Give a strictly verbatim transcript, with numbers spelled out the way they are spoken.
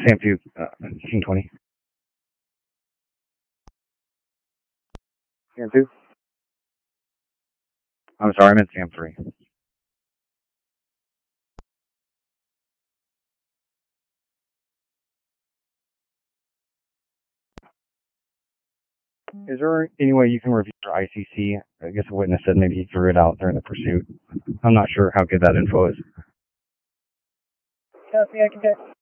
Sam two, uh, King twenty. Sam two? I'm sorry, I meant Sam three. Is there any way you can review your I C C? I guess a witness said maybe he threw it out during the pursuit. I'm not sure how good that info is. Copy, I can get